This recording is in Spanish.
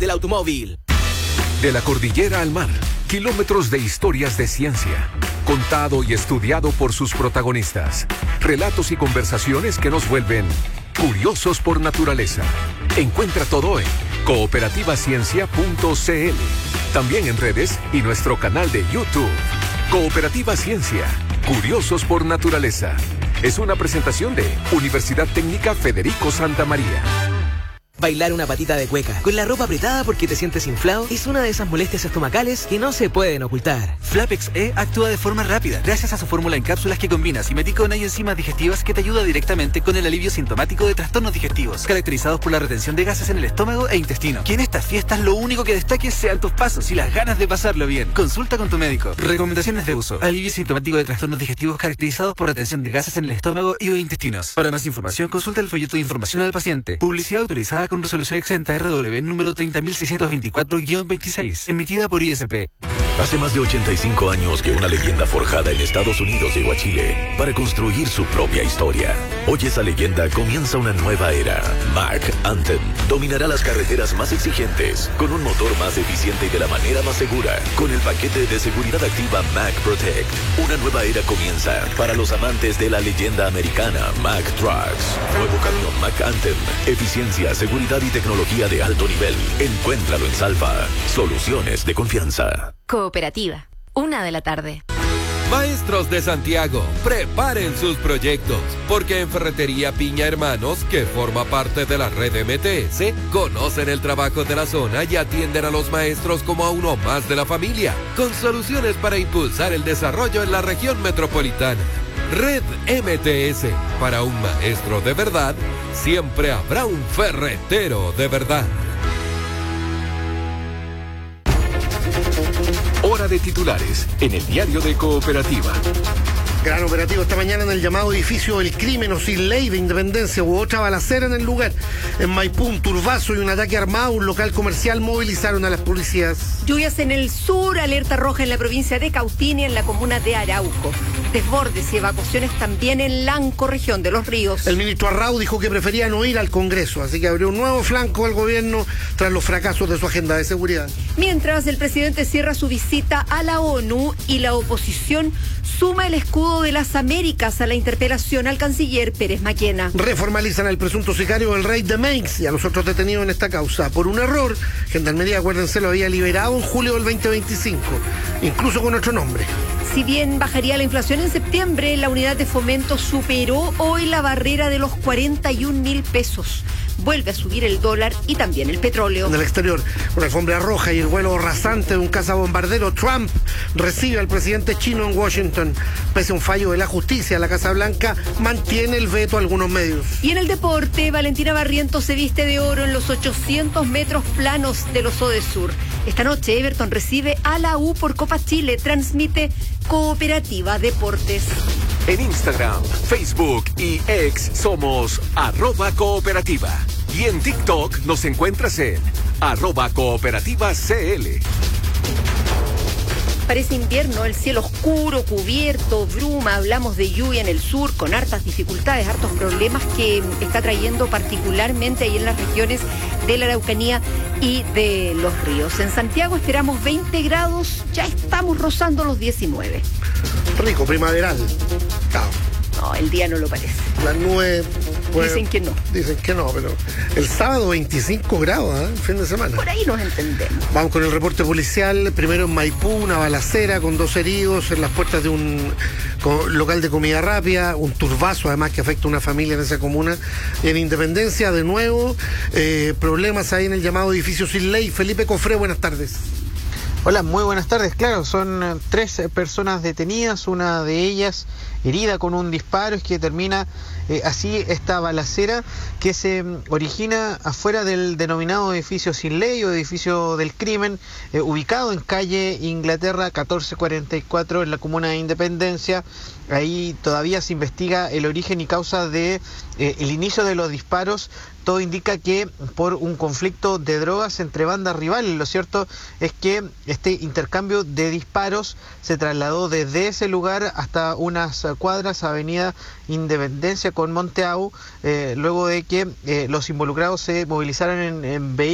del automóvil. De la cordillera al mar, kilómetros de historias de ciencia, contado y estudiado por sus protagonistas. Relatos y conversaciones que nos vuelven curiosos por naturaleza. Encuentra todo en cooperativaciencia.cl. También en redes y nuestro canal de YouTube. Cooperativa Ciencia, curiosos por naturaleza. Es una presentación de Universidad Técnica Federico Santa María. Bailar una patita de cueca con la ropa apretada porque te sientes inflado es una de esas molestias estomacales que no se pueden ocultar. Flapex E actúa de forma rápida gracias a su fórmula en cápsulas que combina simeticona y enzimas digestivas que te ayuda directamente con el alivio sintomático de trastornos digestivos caracterizados por la retención de gases en el estómago e intestino. Que en estas fiestas lo único que destaque sean tus pasos y las ganas de pasarlo bien. Consulta con tu médico. Recomendaciones de uso: alivio sintomático de trastornos digestivos caracterizados por retención de gases en el estómago y o intestinos. Para más información, consulta el folleto de información al paciente. Publicidad autorizada con resolución exenta RW número 30.624-26, emitida por ISP. Hace más de 85 años que una leyenda forjada en Estados Unidos llegó a Chile para construir su propia historia. Hoy esa leyenda comienza una nueva era. Mack Anthem dominará las carreteras más exigentes con un motor más eficiente y de la manera más segura. Con el paquete de seguridad activa Mack Protect, una nueva era comienza para los amantes de la leyenda americana Mack Trucks. Nuevo camión Mack Anthem, eficiencia, seguridad y tecnología de alto nivel. Encuéntralo en Salva. Soluciones de confianza. Cooperativa, 1:00 p.m. Maestros de Santiago, preparen sus proyectos, porque en Ferretería Piña Hermanos, que forma parte de la red MTS, conocen el trabajo de la zona y atienden a los maestros como a uno más de la familia, con soluciones para impulsar el desarrollo en la región metropolitana. Red MTS, para un maestro de verdad, siempre habrá un ferretero de verdad. Hora de titulares en el diario de Cooperativa. Gran operativo esta mañana en el llamado edificio El Crimen o Sin Ley de Independencia. Hubo otra balacera en el lugar. En Maipú, un turbazo y un ataque armado. Un local comercial movilizaron a las policías. Lluvias en el sur, alerta roja en la provincia de Cautín y en la comuna de Arauco. Desbordes y evacuaciones también en Lanco, región de Los Ríos. El ministro Arrau dijo que prefería no ir al Congreso, así que abrió un nuevo flanco al gobierno tras los fracasos de su agenda de seguridad. Mientras el presidente cierra su visita a la ONU y la oposición suma el escudo de las Américas a la interpelación al canciller Pérez Maquena. Reformalizan al presunto sicario del rey de Meix y a los otros detenidos en esta causa. Por un error, Gendarmería, acuérdense, lo había liberado en julio del 2025, incluso con otro nombre. Si bien bajaría la inflación en septiembre, la unidad de fomento superó hoy la barrera de los 41.000 pesos. Vuelve a subir el dólar y también el petróleo. En el exterior, con la alfombra roja y el vuelo rasante de un cazabombardero, Trump recibe al presidente chino en Washington. Pese a un fallo de la justicia, la Casa Blanca mantiene el veto a algunos medios. Y en el deporte, Valentina Barrientos se viste de oro en los 800 metros planos de los Odesur. Esta noche Everton recibe a la U por Copa Chile. Transmite Cooperativa Deportes. En Instagram, Facebook y X somos @cooperativa. Y en TikTok nos encuentras en @cooperativacl. Parece invierno, el cielo oscuro, cubierto, bruma, hablamos de lluvia en el sur con hartas dificultades, hartos problemas que está trayendo particularmente ahí en las regiones de la Araucanía y de los ríos. En Santiago esperamos 20 grados, ya estamos rozando los 19. Rico, primaveral. Claro. No, el día no lo parece. Las nubes... Pues, dicen que no. Dicen que no, pero el sábado 25 grados, el fin de semana. Por ahí nos entendemos. Vamos con el reporte policial. Primero en Maipú, una balacera con 2 heridos en las puertas de un local de comida rápida, un turbazo además que afecta a una familia en esa comuna. Y en Independencia, de nuevo, problemas ahí en el llamado edificio Sin Ley. Felipe Cofré, buenas tardes. Hola, muy buenas tardes. Claro, son 3 personas detenidas, una de ellas herida con un disparo, es que termina así esta balacera que se origina afuera del denominado edificio Sin Ley o edificio del crimen, ubicado en calle Inglaterra 1444 en la comuna de Independencia. Ahí todavía se investiga el origen y causa de el inicio de los disparos. Todo indica que por un conflicto de drogas entre bandas rivales. Lo cierto es que este intercambio de disparos se trasladó desde ese lugar hasta unas cuadras, avenida Independencia con Monteau, luego de que los involucrados se movilizaran en vehículos